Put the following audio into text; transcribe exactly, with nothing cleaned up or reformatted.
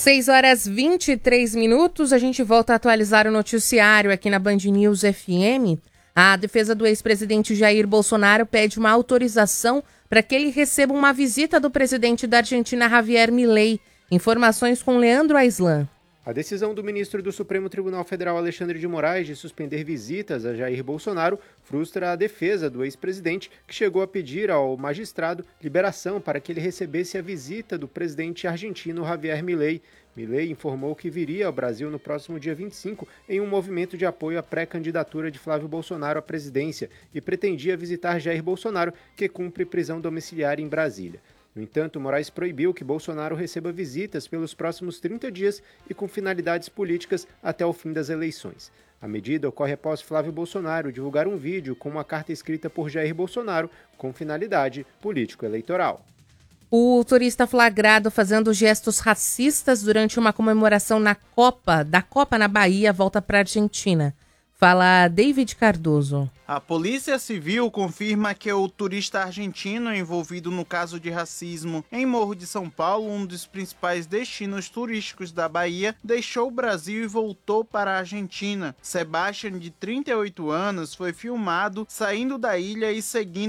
seis horas e vinte e três minutos, a gente volta a atualizar o noticiário aqui na Band News F M. A defesa do ex-presidente Jair Bolsonaro pede uma autorização para que ele receba uma visita do presidente da Argentina, Javier Milei. Informações com Leandro Aislan. A decisão do ministro do Supremo Tribunal Federal, Alexandre de Moraes, de suspender visitas a Jair Bolsonaro frustra a defesa do ex-presidente, que chegou a pedir ao magistrado liberação para que ele recebesse a visita do presidente argentino Javier Milei. Milei informou que viria ao Brasil no próximo dia vinte e cinco em um movimento de apoio à pré-candidatura de Flávio Bolsonaro à presidência e pretendia visitar Jair Bolsonaro, que cumpre prisão domiciliar em Brasília. No entanto, Moraes proibiu que Bolsonaro receba visitas pelos próximos trinta dias e com finalidades políticas até o fim das eleições. A medida ocorre após Flávio Bolsonaro divulgar um vídeo com uma carta escrita por Jair Bolsonaro com finalidade político-eleitoral. O turista flagrado fazendo gestos racistas durante uma comemoração na Copa, da Copa na Bahia, volta para a Argentina. Fala David Cardoso. A Polícia Civil confirma que o turista argentino envolvido no caso de racismo em Morro de São Paulo, um dos principais destinos turísticos da Bahia, deixou o Brasil e voltou para a Argentina. Sebastian, de trinta e oito anos, foi filmado saindo da ilha e seguindo